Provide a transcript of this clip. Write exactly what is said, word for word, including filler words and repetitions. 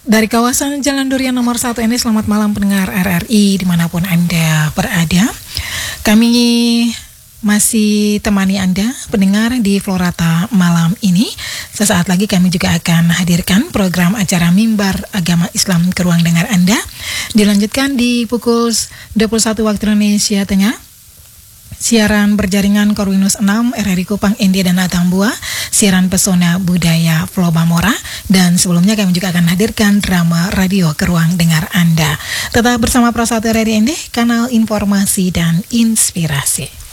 Dari kawasan Jalan Durian nomor satu ini, selamat malam pendengar R R I dimanapun Anda berada. Kami masih temani Anda pendengar di Florata malam ini. Sesaat lagi kami juga akan hadirkan program acara Mimbar Agama Islam ke ruang dengar Anda. Dilanjutkan di pukul dua puluh satu waktu Indonesia Tengah. Siaran berjaringan Corwinus enam, R R I Kupang, India dan Atambua, siaran pesona budaya Flobamora, dan sebelumnya kami juga akan hadirkan drama radio ke ruang dengar Anda. Tetap bersama Prasatu R R I N D, kanal informasi dan inspirasi.